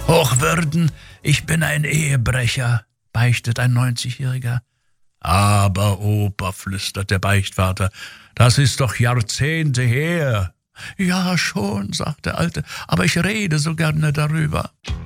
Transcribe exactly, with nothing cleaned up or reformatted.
Hochwürden, ich bin ein Ehebrecher, beichtet ein neunzigjähriger. Aber, Opa, flüstert der Beichtvater, das ist doch Jahrzehnte her. Ja, schon, sagt der Alte, aber ich rede so gerne darüber.